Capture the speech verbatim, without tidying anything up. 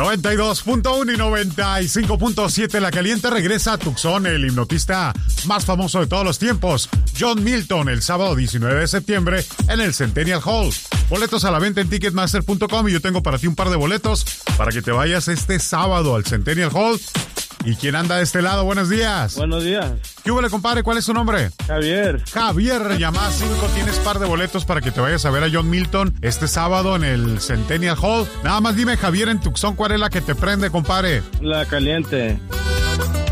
noventa y dos punto uno y noventa y cinco punto siete La Caliente regresa a Tucson, el hipnotista más famoso de todos los tiempos, John Milton, el sábado diecinueve de septiembre en el Centennial Hall. Boletos a la venta en ticketmaster punto com y yo tengo para ti un par de boletos para que te vayas este sábado al Centennial Hall. ¿Y quién anda de este lado? Buenos días. Buenos días. ¿Qué hubo, compadre? ¿Cuál es su nombre? Javier. Javier, llama a cinco, tienes par de boletos para que te vayas a ver a John Milton este sábado en el Centennial Hall. Nada más dime, Javier, en Tucson, ¿cuál es la que te prende, compadre? La Caliente.